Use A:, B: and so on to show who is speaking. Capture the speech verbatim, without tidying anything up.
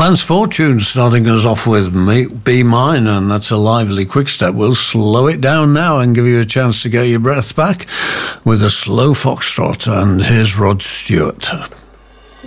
A: Lance Fortune starting us off with me, Be Mine, and that's a lively quick step. We'll slow it down now and give you a chance to get your breath back with a slow foxtrot, and here's Rod Stewart.